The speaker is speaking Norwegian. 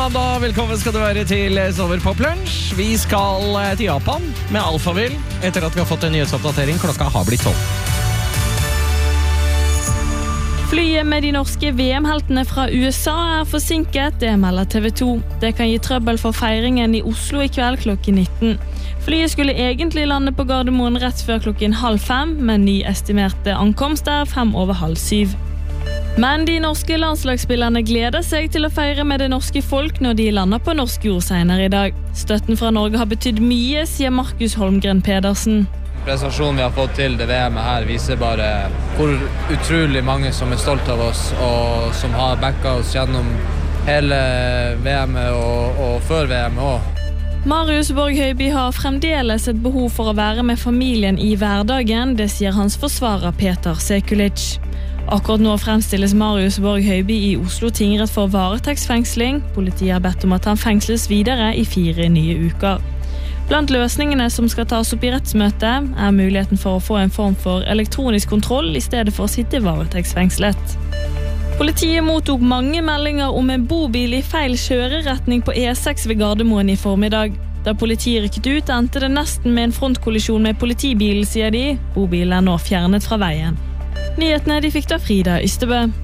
Da velkommen skal du være til Sommerpop Lunsj. Vi skal til Japan med Alphaville etter at vi har fått en nyhetsoppdatering. Klokka har blitt 12. Flyet med de norske VM-heltene fra USA forsinket, det melder TV 2. Det kan gi trøbbel for feiringen i Oslo i kveld klokken 19. Flyet skulle egentlig lande på Gardermoen rett før klokken 4:30, men ny estimerte ankomst 6:05. Men de norske landslagsspillerne gleder seg til å feire med det norske folk når de lander på norsk jord senere i dag. Støtten fra Norge har betydd mye, sier Markus Holmgren Pedersen. Prestasjonen vi har fått til det VM-et her viser bare hvor utrolig mange som stolt av oss og som har backet oss gjennom hele VM-et og før VM-et også. Marius Borg Høiby har fremdeles et behov for å være med familien i hverdagen, det sier hans forsvarer Peter Sekulic. Akkurat nå fremstilles Marius Borg Høiby i Oslo tingrett for varetektsfengsling. Politiet har bedt om at han fengsles videre i 4 nye uker. Blant løsningene som skal tas opp i rettsmøtet muligheten for å få en form for elektronisk kontroll i stedet for å sitte varetektsfengslet. Politiet mottok mange meldinger om en bobil i feil kjøreretning på E6 ved Gardermoen i formiddag. Da politiet rykket ut, endte det nesten med en frontkollisjon med politibilen, sier de. Bobilen nå fjernet fra veien. Nyhetene de fikk da Frida Ystebø.